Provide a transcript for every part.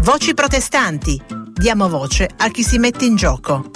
Voci protestanti. Diamo voce a chi si mette in gioco.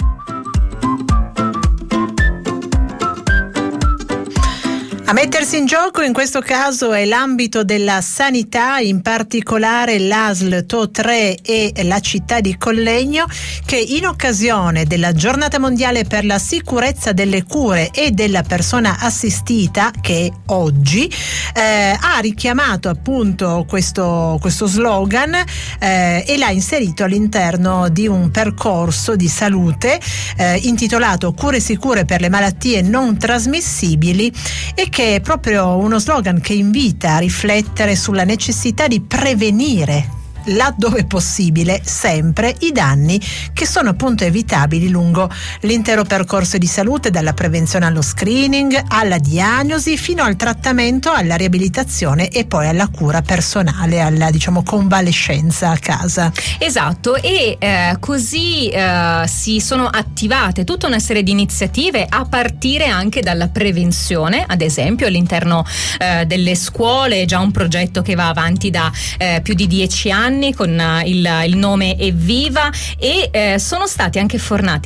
A mettersi in gioco in questo caso è l'ambito della sanità, in particolare l'ASL TO3 e la città di Collegno, che in occasione della Giornata Mondiale per la Sicurezza delle Cure e della Persona Assistita, che è oggi, ha richiamato appunto questo slogan e l'ha inserito all'interno di un percorso di salute intitolato Cure sicure per le malattie non trasmissibili, e che è proprio uno slogan che invita a riflettere sulla necessità di prevenire, laddove possibile, sempre i danni che sono appunto evitabili lungo l'intero percorso di salute, dalla prevenzione allo screening, alla diagnosi, fino al trattamento, alla riabilitazione e poi alla cura personale, alla convalescenza a casa. Esatto, e così si sono attivate tutta una serie di iniziative, a partire anche dalla prevenzione, ad esempio all'interno delle scuole. Già un progetto che va avanti da più di 10 anni con il nome Evviva, e sono stati anche formati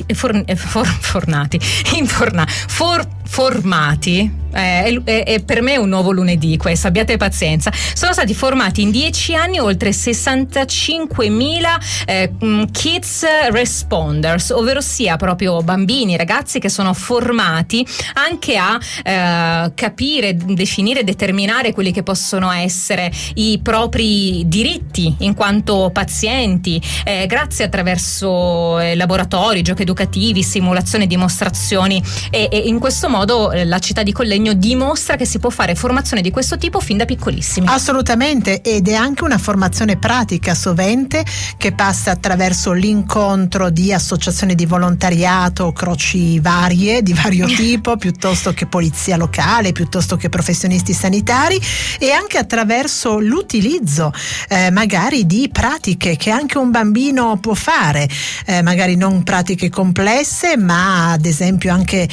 è per me un nuovo lunedì questo, abbiate pazienza. Sono stati formati in 10 anni oltre 65.000 kids responders, ovvero sia proprio bambini, ragazzi che sono formati anche a capire, definire, determinare quelli che possono essere i propri diritti in quanto pazienti, grazie attraverso laboratori, giochi educativi, simulazioni, dimostrazioni, e in questo modo la città di Collegno dimostra che si può fare formazione di questo tipo fin da piccolissimi. Assolutamente, ed è anche una formazione pratica sovente che passa attraverso l'incontro di associazioni di volontariato, croci varie di vario tipo, piuttosto che polizia locale, piuttosto che professionisti sanitari, e anche attraverso l'utilizzo magari di pratiche che anche un bambino può fare, magari non pratiche complesse, ma ad esempio anche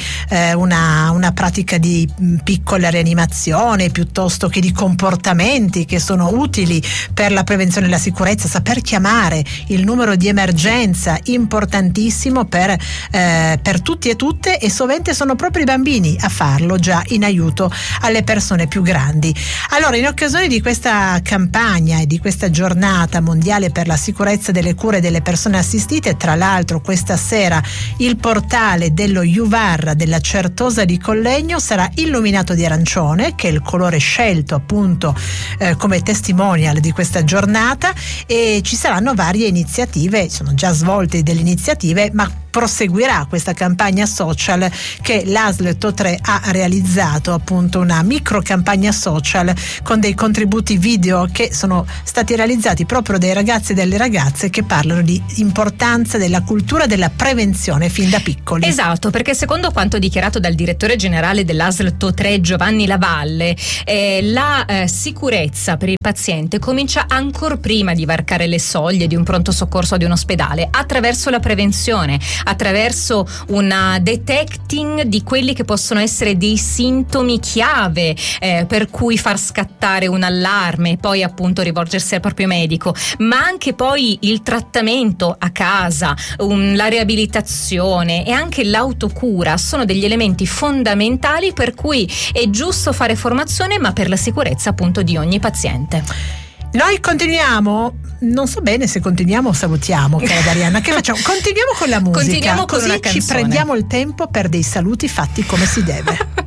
una pratica di piccola rianimazione, piuttosto che di comportamenti che sono utili per la prevenzione e la sicurezza. Saper chiamare il numero di emergenza, importantissimo per tutti e tutte, e sovente sono proprio i bambini a farlo, già in aiuto alle persone più grandi. Allora, in occasione di questa campagna e di questa giornata mondiale per la sicurezza delle cure delle persone assistite, tra l'altro questa sera il portale dello Juvarra della Certosa di Collegno sarà illuminato di arancione, che è il colore scelto appunto come testimonial di questa giornata, e ci saranno varie iniziative, sono già svolte delle iniziative, ma proseguirà questa campagna social che l'ASL TO3 ha realizzato, appunto una micro campagna social con dei contributi video che sono stati realizzati proprio dai ragazzi e dalle ragazze, che parlano di importanza della cultura della prevenzione fin da piccoli. Esatto, perché secondo quanto dichiarato dal direttore generale dell'ASL TO3 Giovanni Lavalle, la sicurezza per il paziente comincia ancor prima di varcare le soglie di un pronto soccorso o di un ospedale, attraverso la prevenzione, attraverso una detecting di quelli che possono essere dei sintomi chiave, per cui far scattare un allarme, poi appunto rivolgersi al proprio medico, ma anche poi il trattamento a casa, la riabilitazione e anche l'autocura sono degli elementi fondamentali, per cui è giusto fare formazione, ma per la sicurezza appunto di ogni paziente. Noi continuiamo, non so bene se continuiamo o salutiamo, cara Darianna, che facciamo? Continuiamo con la musica, Continuiamo con così una ci canzone. prendiamo il tempo per dei saluti fatti come si deve.